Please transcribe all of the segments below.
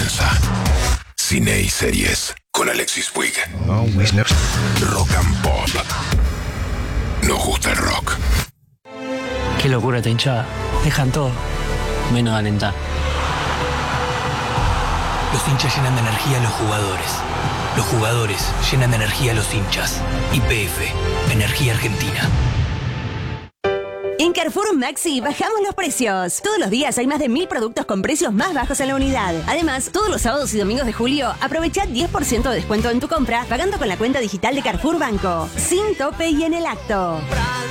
comienza. Cine y series con Alexis Puig. Rock and Pop. Nos gusta el rock. Qué locura esta hinchada. Dejan todo, menos alentar. Los hinchas llenan de energía a los jugadores. Los jugadores llenan de energía a los hinchas. YPF, Energía Argentina. En Carrefour Maxi bajamos los precios. Todos los días hay más de 1000 productos con precios más bajos en la unidad. Además, todos los sábados y domingos de julio, aprovecha 10% de descuento en tu compra pagando con la cuenta digital de Carrefour Banco. Sin tope y en el acto.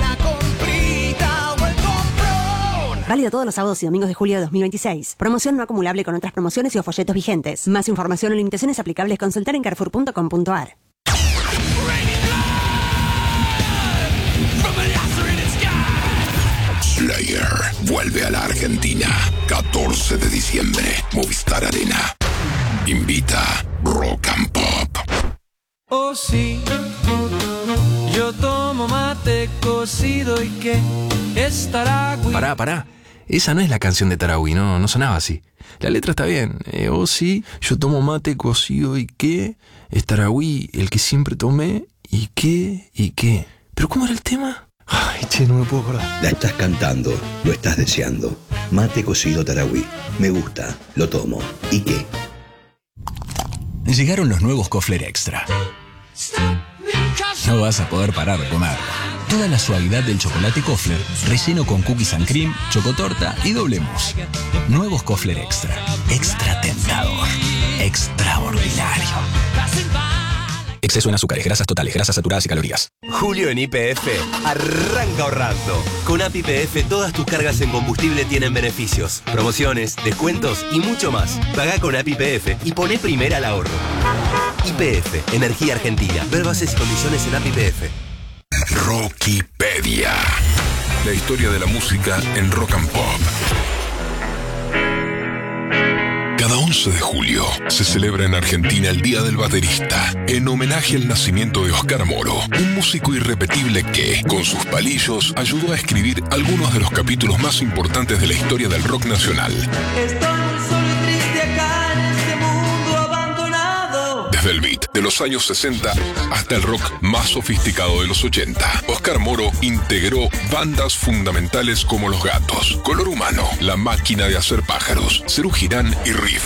Válido todos los sábados y domingos de julio de 2026. Promoción no acumulable con otras promociones y o folletos vigentes. Más información o limitaciones aplicables consultar en carrefour.com.ar. Slayer vuelve a la Argentina. 14 de diciembre. Movistar Arena. Invita Rock and Pop. Oh sí, yo tomo mate cocido y que es Taragüí. Pará. Esa no es la canción de Taragüí, no sonaba así. La letra está bien. Oh sí, yo tomo mate cocido y que es Taragüí, el que siempre tomé y qué. ¿Pero cómo era el tema? Ay, che, no me puedo acordar. La estás cantando, lo estás deseando. Mate cocido Taragüí. Me gusta, lo tomo. ¿Y qué? Llegaron los nuevos Kofler Extra. No vas a poder parar de comer. Toda la suavidad del chocolate Kofler, relleno con cookies and cream, chocotorta y doble mousse. Nuevos Kofler Extra. Extra tentador. Extraordinario. Exceso en azúcares, grasas totales, grasas saturadas y calorías. Julio en YPF arranca ahorrando. Con App YPF todas tus cargas en combustible tienen beneficios, promociones, descuentos y mucho más. Pagá con App YPF y poné primera al ahorro. YPF, Energía Argentina. Ver bases y condiciones en App YPF. Rockipedia. La historia de la música en Rock and Pop. Cada 11 de julio se celebra en Argentina el Día del Baterista, en homenaje al nacimiento de Oscar Moro, un músico irrepetible que, con sus palillos, ayudó a escribir algunos de los capítulos más importantes de la historia del rock nacional. Estoy muy solo y triste acá en este mundo abandonado. Desde el beat de los años 60 hasta el rock más sofisticado de los 80, Oscar Moro integró bandas fundamentales como Los Gatos, Color Humano, La Máquina de Hacer Pájaros, Serú Girán y Riff.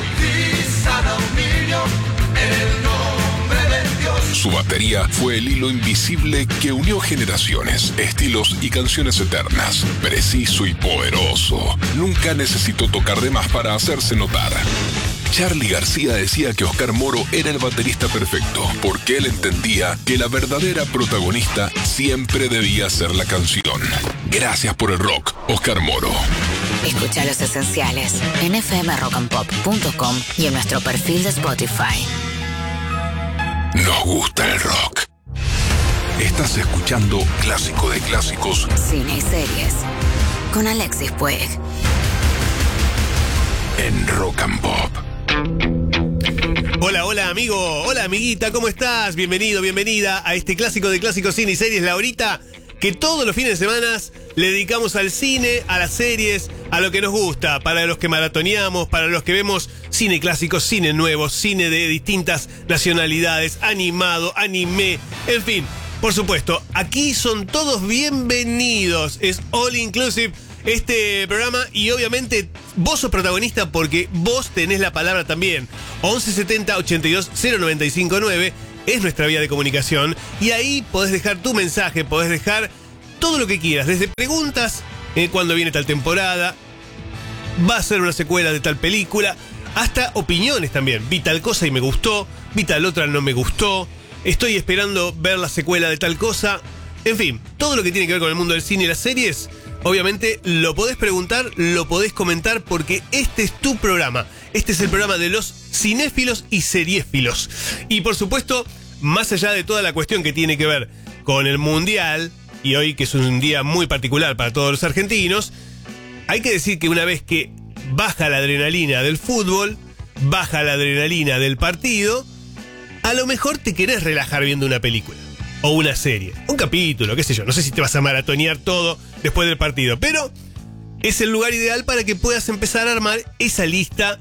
Su batería fue el hilo invisible que unió generaciones, estilos y canciones eternas. Preciso y poderoso. Nunca necesitó tocar de más para hacerse notar. Charly García decía que Oscar Moro era el baterista perfecto, porque él entendía que la verdadera protagonista siempre debía ser la canción. Gracias por el rock, Oscar Moro. Escucha Los Esenciales en fmrockandpop.com y en nuestro perfil de Spotify. Nos gusta el rock. Estás escuchando Clásico de Clásicos. Cine y series con Alexis Puig. En Rock and Pop. Hola amigo, hola amiguita, ¿cómo estás? Bienvenido, bienvenida a este Clásico de Clásicos, Cine y Series, la horita que todos los fines de semana le dedicamos al cine, a las series, a lo que nos gusta, para los que maratoneamos, para los que vemos cine clásico, cine nuevo, cine de distintas nacionalidades, animado, anime, en fin, por supuesto, aquí son todos bienvenidos, es all inclusive este programa y obviamente vos sos protagonista porque vos tenés la palabra también. 1170 82 095 9 es nuestra vía de comunicación y ahí podés dejar tu mensaje, podés dejar todo lo que quieras, desde preguntas, cuándo viene tal temporada, va a ser una secuela de tal película, hasta opiniones también. Vi tal cosa y me gustó, vi tal otra no me gustó, estoy esperando ver la secuela de tal cosa. En fin, todo lo que tiene que ver con el mundo del cine y las series, obviamente lo podés preguntar, lo podés comentar porque este es tu programa. Este es el programa de los cinéfilos y seriéfilos. Y por supuesto, más allá de toda la cuestión que tiene que ver con el Mundial, y hoy que es un día muy particular para todos los argentinos, hay que decir que una vez que baja la adrenalina del fútbol, baja la adrenalina del partido, a lo mejor te querés relajar viendo una película. O una serie, un capítulo, qué sé yo. No sé si te vas a maratonear todo después del partido, pero es el lugar ideal para que puedas empezar a armar esa lista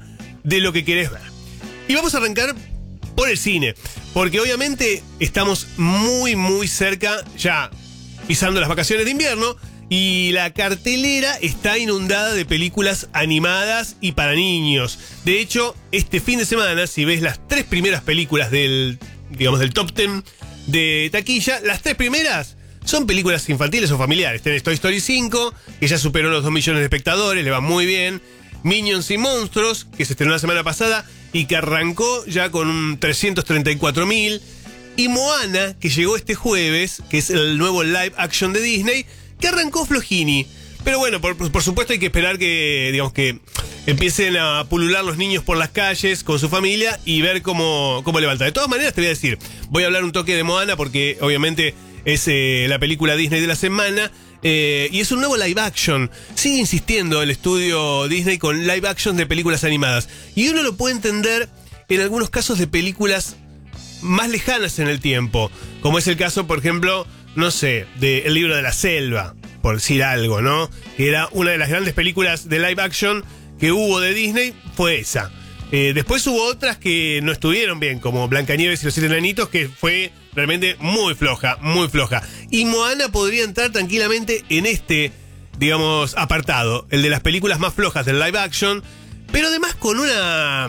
de lo que querés ver. Y vamos a arrancar por el cine, porque obviamente estamos muy muy cerca, ya pisando las vacaciones de invierno, y la cartelera está inundada de películas animadas y para niños. De hecho, este fin de semana, si ves las 3 primeras películas del top 10 de taquilla, las 3 primeras son películas infantiles o familiares. Tenés Toy Story 5, que ya superó los 2 millones de espectadores, le va muy bien. Minions y Monstruos, que se estrenó la semana pasada y que arrancó ya con un 334.000. Y Moana, que llegó este jueves, que es el nuevo live action de Disney, que arrancó flojini. Pero bueno, por supuesto hay que esperar que empiecen a pulular los niños por las calles con su familia y ver cómo levanta. De todas maneras te voy a decir, voy a hablar un toque de Moana porque obviamente es la película Disney de la semana. Y es un nuevo live action. Sigue insistiendo el estudio Disney con live action de películas animadas. Y uno lo puede entender en algunos casos de películas más lejanas en el tiempo. Como es el caso, por ejemplo, no sé, de El libro de la selva, por decir algo, ¿no? Que era una de las grandes películas de live action que hubo de Disney, fue esa. Después hubo otras que no estuvieron bien, como Blancanieves y los 7 enanitos, que fue realmente muy floja, muy floja. Y Moana podría entrar tranquilamente en este, apartado, el de las películas más flojas del live action, pero además con una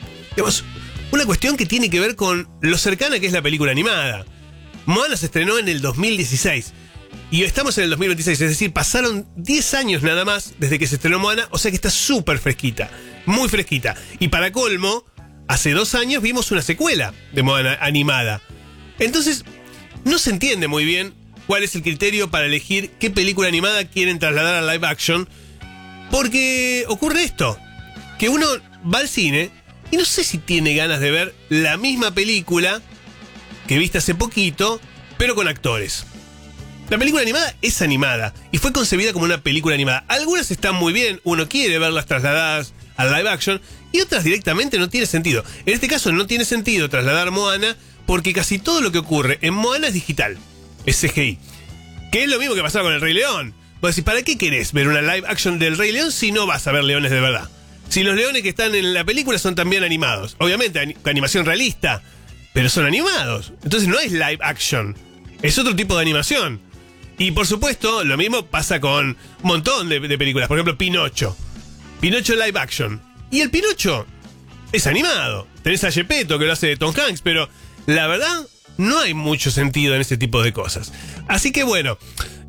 cuestión que tiene que ver con lo cercana que es la película animada. Moana se estrenó en el 2016 y estamos en el 2026, es decir, pasaron 10 años nada más desde que se estrenó Moana, o sea que está súper fresquita, muy fresquita. Y para colmo, hace 2 años vimos una secuela de Moana animada. Entonces, no se entiende muy bien cuál es el criterio para elegir qué película animada quieren trasladar a live action, porque ocurre esto, que uno va al cine y no sé si tiene ganas de ver la misma película que viste hace poquito, pero con actores. La película animada es animada y fue concebida como una película animada. Algunas están muy bien, uno quiere verlas trasladadas al live action, y otras directamente no tiene sentido. En este caso no tiene sentido trasladar Moana porque casi todo lo que ocurre en Moana es digital, es CGI. Que es lo mismo que pasaba con el Rey León. Vos decís, ¿para qué querés ver una live action del Rey León si no vas a ver leones de verdad? Si los leones que están en la película son también animados. Obviamente, animación realista, pero son animados. Entonces no es live action, es otro tipo de animación. Y por supuesto, lo mismo pasa con un montón de películas. Por ejemplo, Pinocho live action. Y el Pinocho es animado. Tenés a Gepetto que lo hace de Tom Hanks, pero la verdad no hay mucho sentido en ese tipo de cosas. Así que bueno,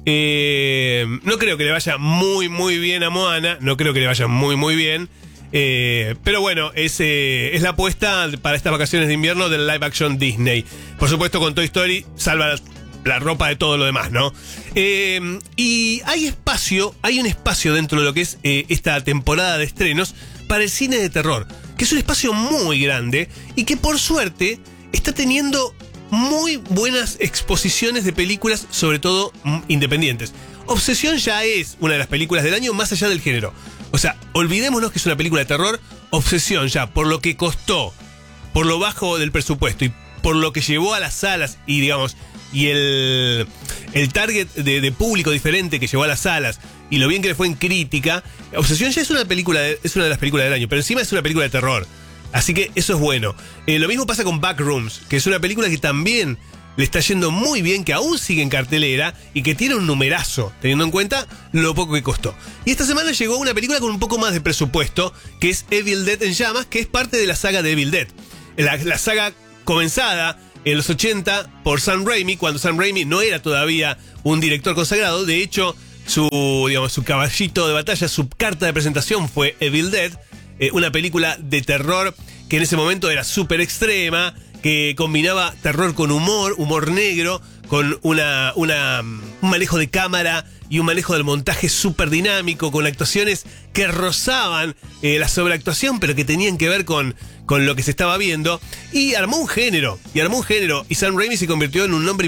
no creo que le vaya muy muy bien a Moana. No creo que le vaya muy muy bien. Pero bueno, es la apuesta para estas vacaciones de invierno del live action Disney. Por supuesto, con Toy Story salva la ropa de todo lo demás, ¿no? Y hay un espacio dentro de lo que es esta temporada de estrenos para el cine de terror, que es un espacio muy grande y que por suerte está teniendo muy buenas exposiciones de películas, sobre todo independientes. Obsesión ya es una de las películas del año más allá del género. O sea, olvidémonos que es una película de terror. Obsesión ya, por lo que costó, por lo bajo del presupuesto y por lo que llevó a las salas y el target de público diferente que llevó a las salas y lo bien que le fue en crítica, Obsesión ya es una de las películas del año, pero encima es una película de terror. Así que eso es bueno. Lo mismo pasa con Backrooms, que es una película que también le está yendo muy bien, que aún sigue en cartelera y que tiene un numerazo, teniendo en cuenta lo poco que costó. Y esta semana llegó una película con un poco más de presupuesto, que es Evil Dead en llamas, que es parte de la saga de Evil Dead. La saga comenzada en los 80 por Sam Raimi, cuando Sam Raimi no era todavía un director consagrado. De hecho, su caballito de batalla, su carta de presentación fue Evil Dead, una película de terror que en ese momento era súper extrema, que combinaba terror con humor negro, con un manejo de cámara y un manejo del montaje súper dinámico, con actuaciones que rozaban la sobreactuación, pero que tenían que ver con lo que se estaba viendo, y armó un género, y Sam Raimi se convirtió en un nombre